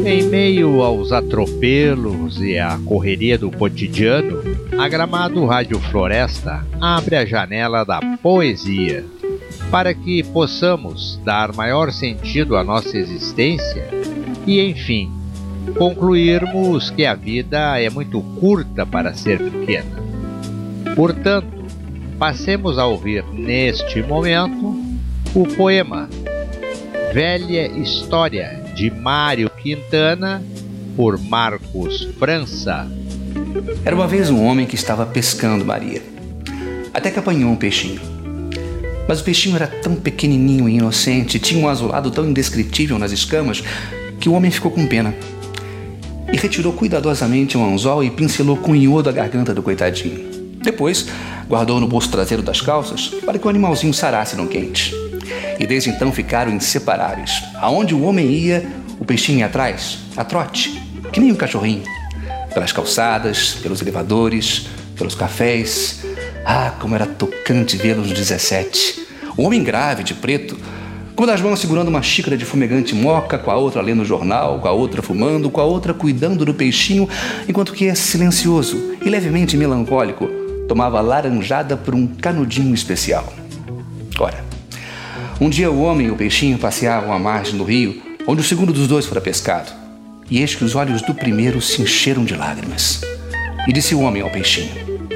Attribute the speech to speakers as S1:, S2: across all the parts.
S1: Em meio aos atropelos e à correria do cotidiano, a Gramado Rádio Floresta abre a janela da poesia para que possamos dar maior sentido à nossa existência e, enfim, concluirmos que a vida é muito curta para ser pequena. Portanto, passemos a ouvir neste momento o poema Velha História, de Mário Quintana, por Marcos França.
S2: Era uma vez um homem que estava pescando, Maria, até que apanhou um peixinho. Mas o peixinho era tão pequenininho e inocente, tinha um azulado tão indescritível nas escamas, que o homem ficou com pena e retirou cuidadosamente um anzol e pincelou com iodo a garganta do coitadinho. Depois, guardou no bolso traseiro das calças para que o animalzinho sarasse no quente. E desde então ficaram inseparáveis. Aonde o homem ia, o peixinho ia atrás, a trote, que nem um cachorrinho. Pelas calçadas, pelos elevadores, pelos cafés. Ah, como era tocante vê-los 17. O homem grave, de preto, com uma das mãos segurando uma xícara de fumegante moca, com a outra lendo o jornal, com a outra fumando, com a outra cuidando do peixinho, enquanto que, silencioso e levemente melancólico, tomava laranjada por um canudinho especial. Ora, um dia o homem e o peixinho passeavam à margem do rio, onde o segundo dos dois fora pescado. E eis que os olhos do primeiro se encheram de lágrimas. E disse o homem ao peixinho: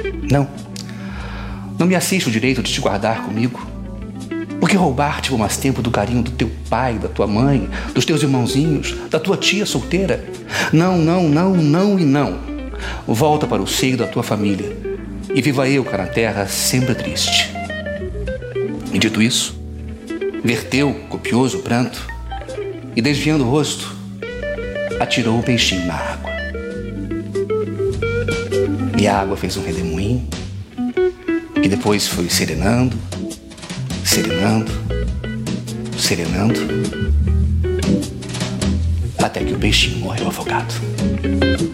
S2: Não me assiste o direito de te guardar comigo? Por que roubar-te por mais tempo do carinho do teu pai, da tua mãe, dos teus irmãozinhos, da tua tia solteira? Não, não, não, não e não. Volta para o seio da tua família e viva eu cá na terra sempre triste. E dito isso, verteu copioso pranto e, desviando o rosto, atirou o peixinho na água. E a água fez um redemoinho que depois foi serenando, serenando, serenando, até que o peixinho morreu afogado.